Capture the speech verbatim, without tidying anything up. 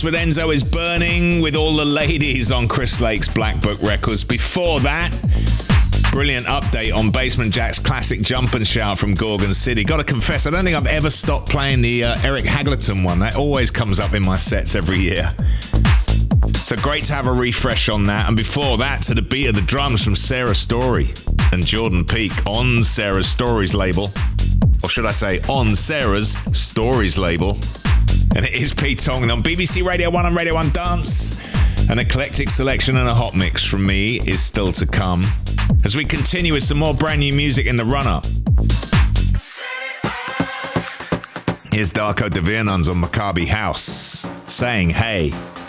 Tracks with Enzo is Burning with All the Ladies on Chris Lake's Black Book Records. Before that, brilliant update on Basement Jaxx classic Jump and Shout from Gorgon City. Gotta confess, I don't think I've ever stopped playing the uh, Eric Haglerton one. That always comes up in my sets every year. So great to have a refresh on that. And before that, to the beat of the drums from Sarah Story and Jordan Peak on Sarah Story's label. Or should I say, on Sarah's Stories label. And it is Pete Tong on B B C Radio one and Radio one Dance. An eclectic selection and a hot mix from me is still to come, as we continue with some more brand new music in the run-up. Here's Darko de Viernuns on Maccabi House, saying hey.